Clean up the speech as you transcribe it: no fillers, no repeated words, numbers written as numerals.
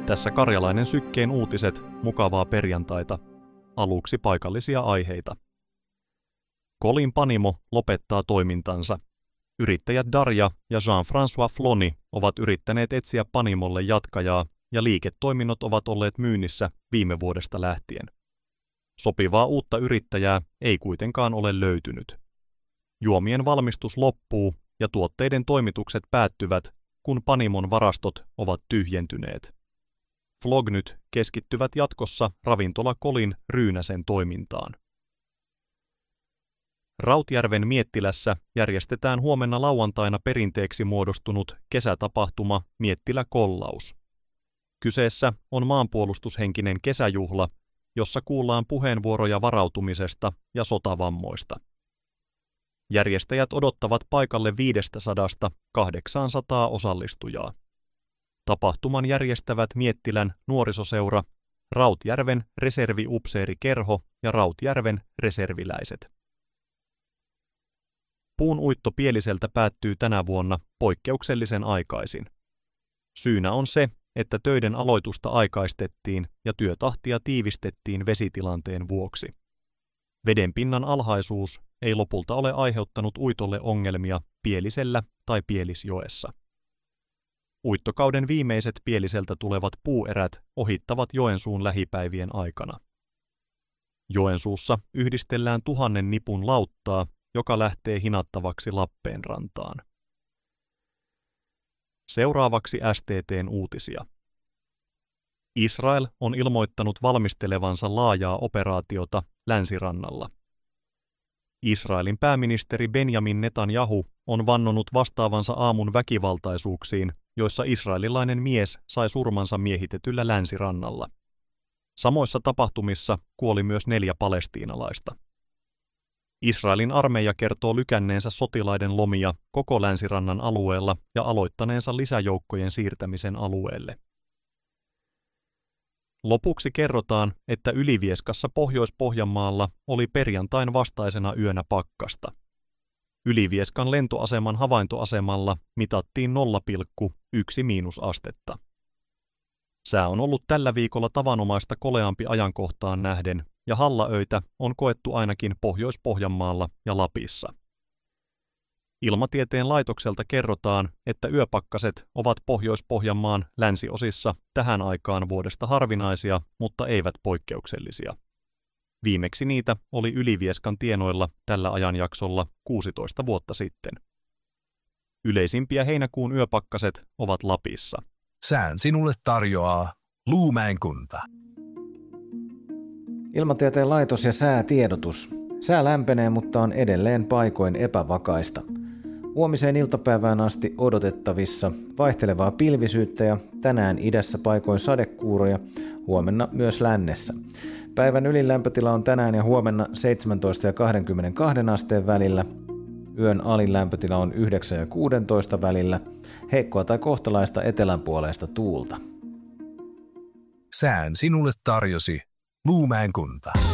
Tässä Karjalainen Sykkeen uutiset, mukavaa perjantaita. Aluksi paikallisia aiheita. Colin Panimo lopettaa toimintansa. Yrittäjät Darja ja Jean-François Floni ovat yrittäneet etsiä Panimolle jatkajaa ja liiketoiminnot ovat olleet myynnissä viime vuodesta lähtien. Sopivaa uutta yrittäjää ei kuitenkaan ole löytynyt. Juomien valmistus loppuu ja tuotteiden toimitukset päättyvät, kun Panimon varastot ovat tyhjentyneet. Flognyt keskittyvät jatkossa ravintola Colin Ryynäsen toimintaan. Rautjärven Miettilässä järjestetään huomenna lauantaina perinteeksi muodostunut kesätapahtuma Miettilä Kollaus. Kyseessä on maanpuolustushenkinen kesäjuhla, jossa kuullaan puheenvuoroja varautumisesta ja sotavammoista. Järjestäjät odottavat paikalle 500–800 osallistujaa. Tapahtuman järjestävät Miettilän nuorisoseura, Rautjärven reserviupseerikerho ja Rautjärven reserviläiset. Puun uitto Pieliseltä päättyy tänä vuonna poikkeuksellisen aikaisin. Syynä on se, että töiden aloitusta aikaistettiin ja työtahtia tiivistettiin vesitilanteen vuoksi. Vedenpinnan alhaisuus ei lopulta ole aiheuttanut uitolle ongelmia Pielisellä tai Pielisjoessa. Uittokauden viimeiset Pieliseltä tulevat puuerät ohittavat Joensuun lähipäivien aikana. Joensuussa yhdistellään 1000 nipun lauttaa, joka lähtee hinattavaksi Lappeenrantaan. Seuraavaksi STT:n uutisia. Israel on ilmoittanut valmistelevansa laajaa operaatiota Länsirannalla. Israelin pääministeri Benjamin Netanyahu on vannonut vastaavansa aamun väkivaltaisuuksiin, joissa israelilainen mies sai surmansa miehitetyllä Länsirannalla. Samoissa tapahtumissa kuoli myös 4 palestiinalaista. Israelin armeija kertoo lykänneensä sotilaiden lomia koko Länsirannan alueella ja aloittaneensa lisäjoukkojen siirtämisen alueelle. Lopuksi kerrotaan, että Ylivieskassa Pohjois-Pohjanmaalla oli perjantain vastaisena yönä pakkasta. Ylivieskan lentoaseman havaintoasemalla mitattiin 0,1 miinusastetta. Sää on ollut tällä viikolla tavanomaista koleampi ajankohtaan nähden, ja hallaöitä on koettu ainakin Pohjois-Pohjanmaalla ja Lapissa. Ilmatieteen laitokselta kerrotaan, että yöpakkaset ovat Pohjois-Pohjanmaan länsiosissa tähän aikaan vuodesta harvinaisia, mutta eivät poikkeuksellisia. Viimeksi niitä oli Ylivieskan tienoilla tällä ajanjaksolla 16 vuotta sitten. Yleisimpiä heinäkuun yöpakkaset ovat Lapissa. Sään sinulle tarjoaa Luumäen kunta. Ilmatieteen laitos ja säätiedotus. Sää lämpenee, mutta on edelleen paikoin epävakaista. Huomiseen iltapäivään asti odotettavissa vaihtelevaa pilvisyyttä ja tänään idässä paikoin sadekuuroja, huomenna myös lännessä. Päivän ylin lämpötila on tänään ja huomenna 17 ja 22 asteen välillä. Yön alin lämpötila on 9 ja 16 välillä. Heikkoa tai kohtalaista etelänpuoleista tuulta. Sään sinulle tarjosi Luumäen kunta.